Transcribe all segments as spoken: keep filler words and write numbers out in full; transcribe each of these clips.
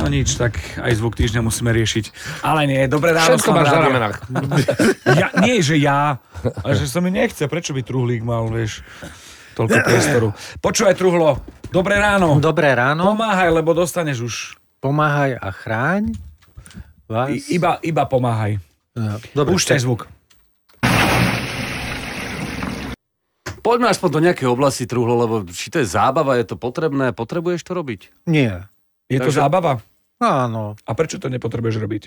No nič, tak aj zvuk týždňa musíme riešiť. Ale nie, dobré ráno. Všetko máš na ramenách. Ja, nie, že ja, ale že sa mi nechce. Prečo by truhlík mal, vieš, toľko priestoru. Počúvaj, truhlo, dobré ráno. Dobré ráno. Pomáhaj, lebo dostaneš už. Pomáhaj a chráň vás. I, iba, iba pomáhaj. Dobre. Púšťaj zvuk. Poďme aspoň do nejakej oblasti, truhlo, lebo či to je zábava, je to potrebné, potrebuješ to robiť? Nie. Je to Takže- zábava? Áno. A prečo to nepotrebuješ robiť?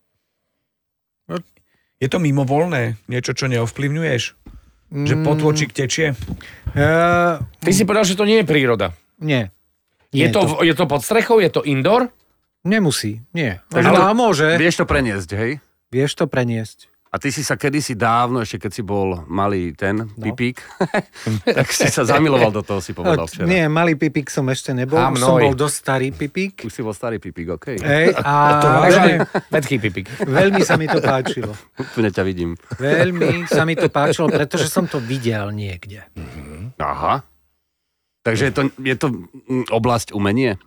Je to mimovoľné? Niečo, čo neovplyvňuješ? Že potôčik tečie? Uh, Ty si povedal, že to nie je príroda. nie. Je Nie, to, v- je to pod strechou? Je to indoor? Nemusí, nie. Takže Ale to- môže. Vieš to preniesť, hej? Vieš to preniesť. A ty si sa kedysi dávno, ešte keď si bol malý ten no. pipík, tak si sa zamiloval do toho, si povedal včera. Nie, malý pipík som ešte nebol. A Už som mnoj. bol dosť starý pipík. Už si bol starý pipík, okej. Hej, a to veľmi, Vedký pipik. veľmi sa mi to páčilo. Úplne ťa vidím. Veľmi sa mi to páčilo, pretože som to videl niekde. Aha. Takže je to, je to mm, oblasť umenie?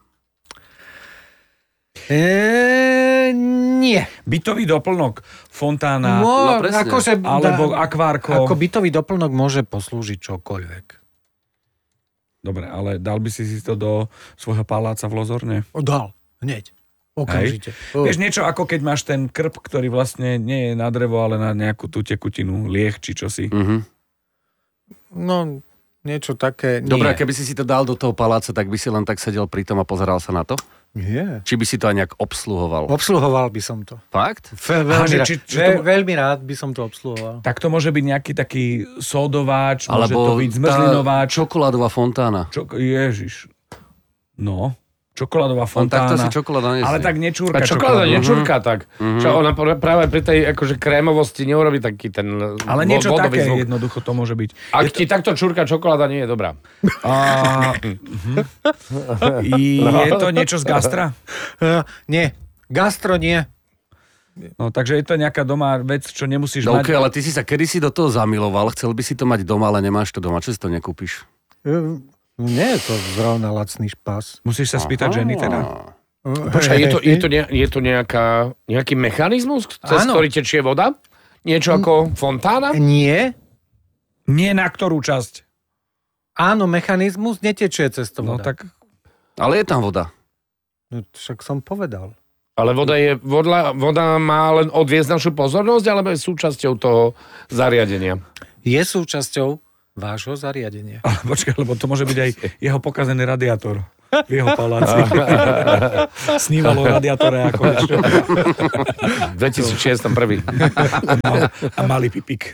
E, nie. Bytový doplnok, fontána, No, no presne. akože, alebo dá- akvárko. Ako bytový doplnok môže poslúžiť čokoľvek. Dobre, ale dal by si si to do svojho paláca v Lozorne? O, dal. Hneď. Okamžite. Hej. Vieš, niečo ako keď máš ten krp, ktorý vlastne nie je na drevo, ale na nejakú tú tekutinu, lieh či čosi. Mhm. No, niečo také. Dobre, a Nie. keby si si to dal do toho paláca, tak by si len tak sedel pri tom a pozeral sa na to? Nie. Či by si to aj nejak obsluhoval? Obsluhoval by som to. Fakt? Fe, Aha, veľmi, že rád, či- či ve, to- veľmi rád by som to obsluhoval. Tak to môže byť nejaký taký sódováč, môže Alebo to byť zmrzlinováč. tá čokoládová fontána. Čo, ježiš. No, čokoládová On takto fontána. si čokoláda nesie. Ale tak A nečúrka čokoláda čokoládu. nečurká tak. Čo ona pr- práve pri tej akože krémovosti neurobi taký ten Ale vo- niečo vodový také zvuk. jednoducho to môže byť. Ak ti takto čurka čokoláda, nie je dobrá. A, mhm. Je to niečo z gastra? Uh, nie. Gastro nie. No, takže je to nejaká doma vec, čo nemusíš No, mať. okay, ale ty si sa kedysi do toho zamiloval, chcel by si to mať doma, ale nemáš to doma. Čo si to nekúpiš? Uh, nie je to zrovna lacný špas. Musíš sa spýtať ženy teda. Počkaj, je to, je to, ne, je to nejaká, nejaký mechanizmus, cez Áno. ktorý tečie voda? Niečo ako fontána? Nie. Nie na ktorú časť. Áno, mechanizmus netečie cez to No voda. tak Ale je tam voda. No, však som povedal. Ale voda, je, voda, voda má len odviesť našu pozornosť, alebo je súčasťou toho zariadenia? Je súčasťou vášho zariadenia. ale počkaj, lebo to môže byť aj jeho pokazený radiátor v jeho paláci. Snívalo o radiátore ako ešte. V dvetisícšesť prvý. A malý pipík.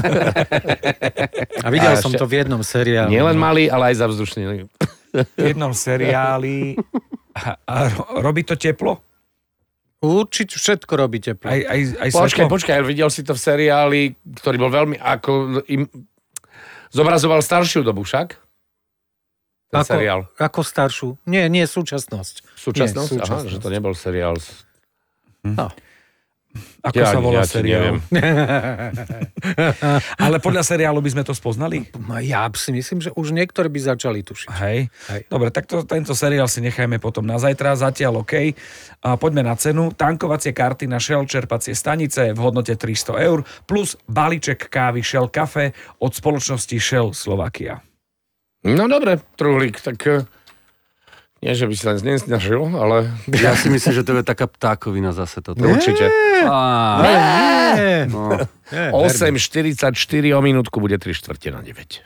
A videl A som ešte- to v jednom seriálu. Nielen malý, ale aj zavzdušný. V jednom seriáli a, a ro- robí to teplo? Určite všetko robí teplo. Aj, aj, aj Počkaj, svetlo? počkaj, videl si to v seriáli, ktorý bol veľmi, ako im, zobrazoval staršiu dobu však? Ten Ako, seriál. ako staršiu? Nie, nie, súčasnosť. Súčasnosť? Nie, Aha, že to nebol seriál. s- No. Ako Ja- sa volá ja ti seriál? neviem. Ale podľa seriálu by sme to spoznali? No, ja si myslím, že už niektorí by začali tušiť. Hej. Hej. Dobre, tak to, tento seriál si nechajme potom na zajtra. Zatiaľ OK. A poďme na cenu. Tankovacie karty na Shell čerpacie stanice v hodnote tristo eur plus balíček kávy Shell Cafe od spoločnosti Shell Slovakia. No dobre, truhlík, tak eh, nie, že by si len nesnažil, ale Ja si myslím, že to je taká ptákovina zase toto. určite. Á, Nie. no. osem štyridsaťštyri o minútku bude tri štvrte na deväť.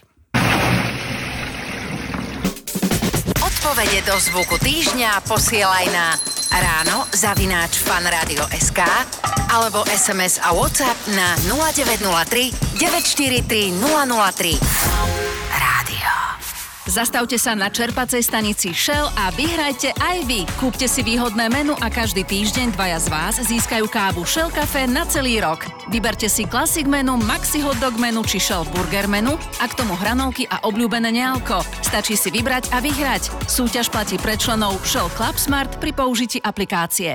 Odpovede do zvuku týždňa posielaj na ráno zavináč fanradio bodka es ká alebo es em es a WhatsApp na nula deväť nula tri deväť štyri tri nula nula tri. Rádio. Zastavte sa na čerpacej stanici Shell a vyhrajte aj vy. Kúpte si výhodné menu a každý týždeň dvaja z vás získajú kávu Shell Cafe na celý rok. Vyberte si Classic menu, Maxi Hot Dog menu či Shell Burger menu a k tomu hranolky a obľúbené nealko. Stačí si vybrať a vyhrať. Súťaž platí pre členov Shell Club Smart pri použití aplikácie.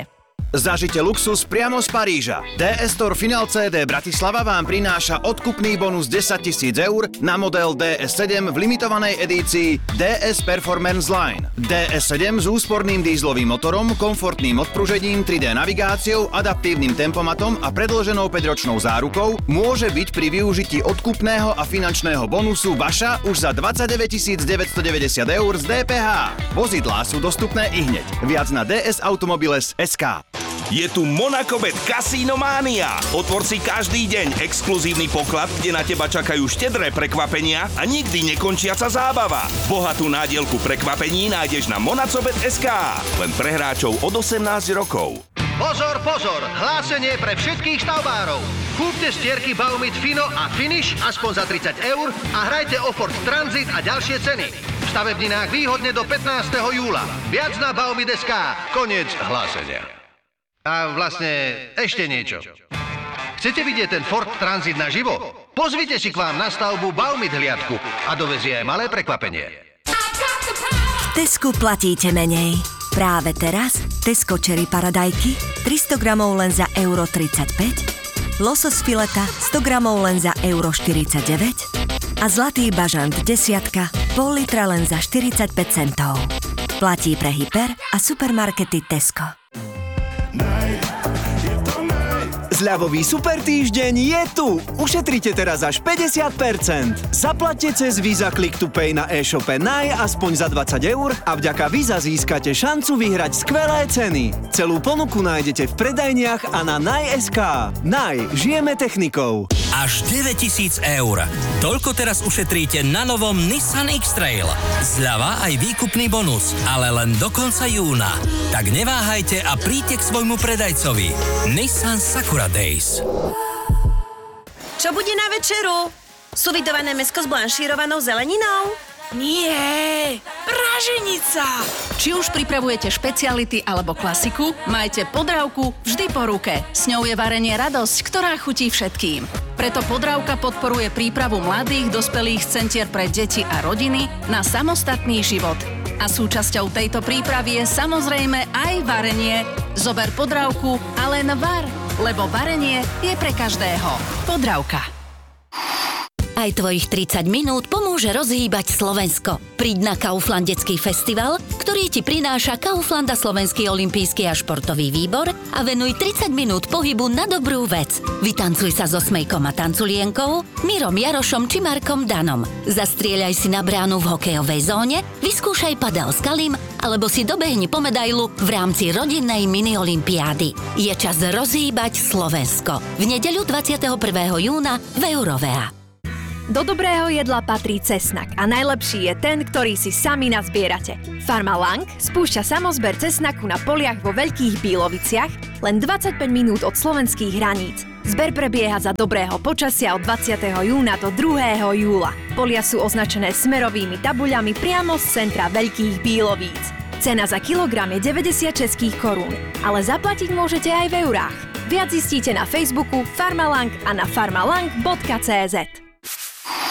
Zažite luxus priamo z Paríža. dé es Store Final cé dé Bratislava vám prináša odkupný bonus desaťtisíc eur na model dé es sedem v limitovanej edícii dé es Performance Line. dé es sedem s úsporným dízlovým motorom, komfortným odpružením, tri dé navigáciou, adaptívnym tempomatom a predĺženou päťročnou zárukou môže byť pri využití odkupného a finančného bonusu vaša už za dvadsaťdeväťtisíc deväťstodeväťdesiat eur z dé pé há. Vozidlá sú dostupné ihneď. Viac na dsautomobiles bodka es ká. Je tu Monacobet Casino Mania. Otvor si každý deň exkluzívny poklad, kde na teba čakajú štedré prekvapenia a nikdy nekončiaca zábava. Bohatú nádielku prekvapení nájdeš na monacobet bodka es ká. Len pre hráčov od osemnásť rokov. Pozor, pozor! Hlásenie pre všetkých stavbárov. Kúpte stierky Baumit Fino a Finish aspoň za tridsať eur a hrajte o Ford Transit a ďalšie ceny. V stavebninách výhodne do pätnásteho júla. Viac na baumit bodka es ká. Koniec hlásenia. A vlastne ešte niečo. Chcete vidieť ten Ford Transit naživo? Pozvite si k vám na stavbu Baumit hliadku a dovezie aj malé prekvapenie. V Tesku platíte menej. Práve teraz Tesco Cherry paradajky tristo gramov len za euro tridsaťpäť, losos fileta sto gramov len za euro štyridsaťdeväť a zlatý bažant desiatka pol litra len za štyridsaťpäť centov. Platí pre hyper a supermarkety Tesco. Zľavový super týždeň je tu! Ušetrite teraz až päťdesiat percent. Zaplatte cez Visa Click to Pay na e-shope Naj aspoň za dvadsať eur a vďaka Visa získate šancu vyhrať skvelé ceny. Celú ponuku nájdete v predajniach a na Naj bodka es ká. Naj, žijeme technikou. Až deväťtisíc eur. Toľko teraz ušetríte na novom Nissan X-Trail. Zľava aj výkupný bonus, ale len do konca júna. Tak neváhajte a príďte k svojmu predajcovi. Nissan Sakura Days. Čo bude na večeru? Suvitované mäsko s blanšírovanou zeleninou? Nie, praženica! Či už pripravujete špeciality alebo klasiku, majte Podravku vždy po ruke. S ňou je varenie radosť, ktorá chutí všetkým. Preto Podravka podporuje prípravu mladých, dospelých centier pre deti a rodiny na samostatný život. A súčasťou tejto prípravy je samozrejme aj varenie. Zober Podravku a len var, lebo varenie je pre každého. Podravka. Aj tvojich tridsať minút pomôže rozhýbať Slovensko. Príď na Kauflandecký festival, ktorý ti prináša Kaufland a Slovenský olympijský a športový výbor a venuj tridsať minút pohybu na dobrú vec. Vytancuj sa so Smejkom a Tanculienkou, Mirom Jarošom či Markom Danom. Zastrieľaj si na bránu v hokejovej zóne, vyskúšaj padel s Kalim alebo si dobehni po medailu v rámci rodinnej mini-olympiády. Je čas rozhýbať Slovensko. V nedeľu dvadsiateho prvého júna v Eurovea. Do dobrého jedla patrí cesnak a najlepší je ten, ktorý si sami nazbierate. Farma Lang spúšťa samozber cesnaku na poliach vo Veľkých Bíloviciach len dvadsaťpäť minút od slovenských hraníc. Zber prebieha za dobrého počasia od dvadsiateho júna do druhého júla. Polia sú označené smerovými tabuľami priamo z centra Veľkých Bílovíc. Cena za kilogram je deväťdesiat českých korún, ale zaplatiť môžete aj v eurách. Viac zistíte na Facebooku Farma Lang a na farmalang bodka cé zet.